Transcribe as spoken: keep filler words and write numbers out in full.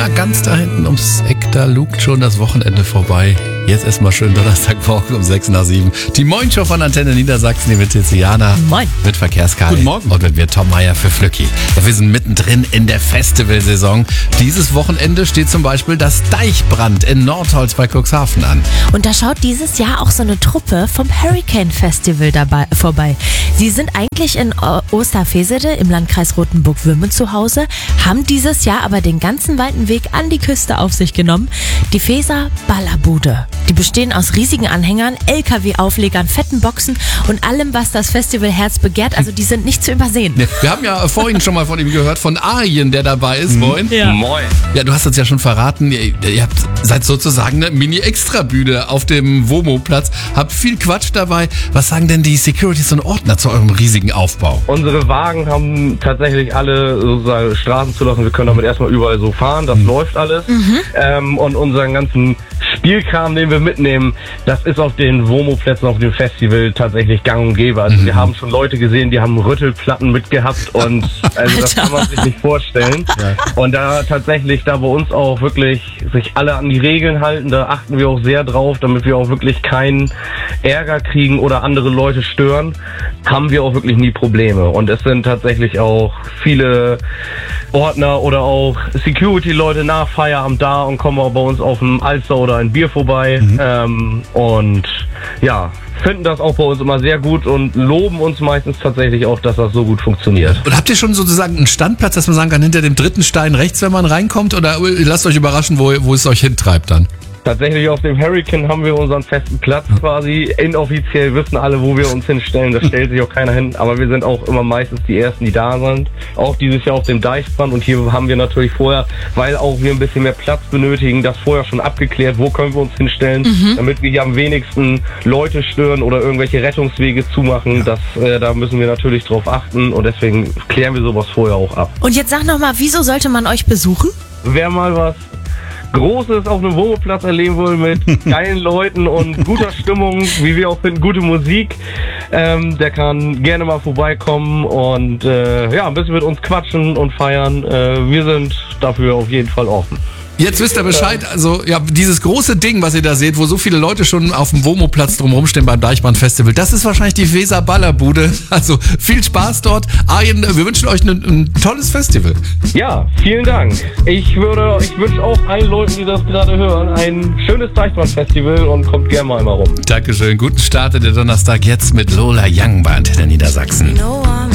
Ja, ganz da hinten ums Eck, da lugt schon das Wochenende vorbei. Jetzt erstmal schön Donnerstagmorgen um sechs nach sieben. Die Moin-Show von Antenne Niedersachsen, die mit Tiziana. Moin. Mit Verkehrskarte. Guten Morgen. Und mit mir Tom Meier für Flücki. Ja, wir sind mittendrin in der Festivalsaison. Dieses Wochenende steht zum Beispiel das Deichbrand in Nordholz bei Cuxhaven an. Und da schaut dieses Jahr auch so eine Truppe vom Hurricane Festival dabei, vorbei. Sie sind eigentlich in Osterfesede im Landkreis Rothenburg-Würmen zu Hause, haben dieses Jahr aber den ganzen weiten Weg an die Küste auf sich genommen. Die Feser Ballerbude. Die bestehen aus riesigen Anhängern, L K W-Auflegern, fetten Boxen und allem, was das Festivalherz begehrt. Also die sind nicht zu übersehen. Ne, wir haben ja vorhin schon mal von ihm gehört, von Arjen, der dabei ist. Moin. Ja. Moin. Ja, du hast uns ja schon verraten, ihr, ihr habt, seid sozusagen eine Mini-Extra-Bühne auf dem Womo-Platz, habt viel Quatsch dabei. Was sagen denn die Securities und Ordner zu eurem riesigen Aufbau? Unsere Wagen haben tatsächlich alle sozusagen Straßen zulassen. Wir können damit erstmal überall so fahren, das mhm. läuft alles. Mhm. Ähm, und unseren ganzen Spielkram, den wir mitnehmen, das ist auf den Womo-Plätzen, auf dem Festival tatsächlich gang und gäbe. Also mhm. wir haben schon Leute gesehen, die haben Rüttelplatten mitgehabt und also das kann man sich nicht vorstellen. Ja. Und da tatsächlich, da bei uns auch wirklich sich alle an die Regeln halten, da achten wir auch sehr drauf, damit wir auch wirklich keinen Ärger kriegen oder andere Leute stören, haben wir auch wirklich nie Probleme. Und es sind tatsächlich auch viele Ordner oder auch Security-Leute nach Feierabend da und kommen auch bei uns auf dem Alster oder ein Bier vorbei. Mhm. Ähm, und ja, finden das auch bei uns immer sehr gut und loben uns meistens tatsächlich auch, dass das so gut funktioniert. Und habt ihr schon sozusagen einen Standplatz, dass man sagen kann, hinter dem dritten Stein rechts, wenn man reinkommt? Oder lasst euch überraschen, wo, wo es euch hintreibt dann? Tatsächlich auf dem Hurricane haben wir unseren festen Platz quasi. Inoffiziell wissen alle, wo wir uns hinstellen. Da stellt sich auch keiner hin. Aber wir sind auch immer meistens die Ersten, die da sind. Auch dieses Jahr auf dem Deichbrand. Und hier haben wir natürlich vorher, weil auch wir ein bisschen mehr Platz benötigen, das vorher schon abgeklärt. Wo können wir uns hinstellen, mhm. damit wir hier am wenigsten Leute stören oder irgendwelche Rettungswege zumachen. Das, äh, da müssen wir natürlich drauf achten. Und deswegen klären wir sowas vorher auch ab. Und jetzt sag nochmal, wieso sollte man euch besuchen? Wer mal was Großes auf einem Wohnplatz erleben wollen mit geilen Leuten und guter Stimmung, wie wir auch finden, gute Musik, ähm, der kann gerne mal vorbeikommen und äh, ja, ein bisschen mit uns quatschen und feiern. Äh, wir sind dafür auf jeden Fall offen. Jetzt wisst ihr Bescheid, also ja, dieses große Ding, was ihr da seht, wo so viele Leute schon auf dem Womo-Platz drumherum stehen beim Deichbrand-Festival, das ist wahrscheinlich die Feser Ballerbude. Also viel Spaß dort. Arjen, wir wünschen euch ein, ein tolles Festival. Ja, vielen Dank. Ich würde, ich wünsche auch allen Leuten, die das gerade hören, ein schönes Deichbrand-Festival und kommt gerne mal einmal rum. Dankeschön, guten Start in der Donnerstag jetzt mit Lola Young bei Antenne Niedersachsen. No,